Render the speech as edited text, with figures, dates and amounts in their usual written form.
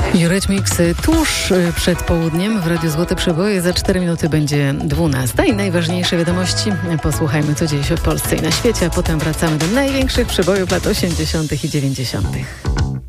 Eurythmics tuż przed południem w Radiu Złote Przeboje. Za 4 minuty będzie 12. I najważniejsze wiadomości. Posłuchajmy, co dzieje się w Polsce i na świecie, a potem wracamy do największych przebojów lat 80. i 90.